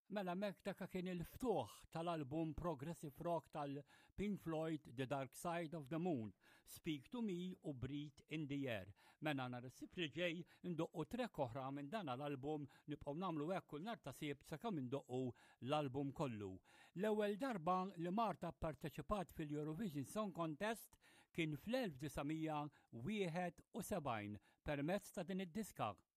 Mela mek daka kien il-ftuħ tal-album Progressive Rock tal-Pink Floyd The Dark Side of the Moon, Speak to Me u Breathe in the Air. Mela nhar is-Sibt li ġej indoqqu trek oħra minn dan l-album nibqgħu nagħmlu hekk kull nhar ta' Sibt sakemm indoqqu l-album kollu. L-ewwel darba li Marta pparteċipat fil-Eurovision Song Contest kien fl-1971 permezz ta' din id-diska.